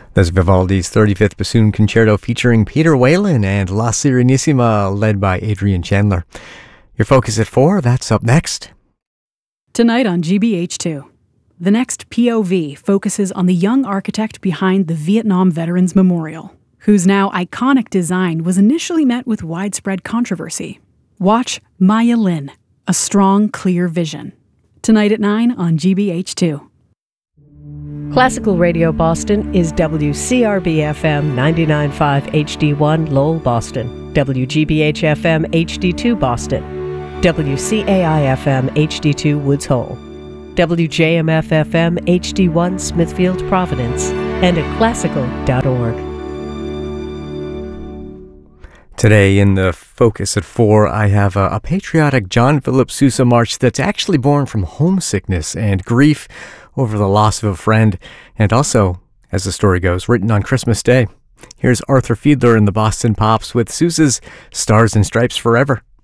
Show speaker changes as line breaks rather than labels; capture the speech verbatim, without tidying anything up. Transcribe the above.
There's Vivaldi's thirty-fifth Bassoon Concerto featuring Peter Whalen and La Serenissima led by Adrian Chandler. Your Focus at four, that's up next.
Tonight on G B H two, the next P O V focuses on the young architect behind the Vietnam Veterans Memorial, whose now iconic design was initially met with widespread controversy. Watch Maya Lin, A Strong, Clear Vision. Tonight at nine on G B H two.
Classical Radio Boston is W C R B F M ninety-nine point five H D one Lowell, Boston, W G B H F M H D two Boston, W C A I F M H D two Woods Hole, W J M F F M H D one Smithfield, Providence, and at classical dot org.
Today in the Focus at four, I have a, a patriotic John Philip Sousa march that's actually born from homesickness and grief over the loss of a friend, and also, as the story goes, written on Christmas Day. Here's Arthur Fiedler and the Boston Pops with Sousa's Stars and Stripes Forever.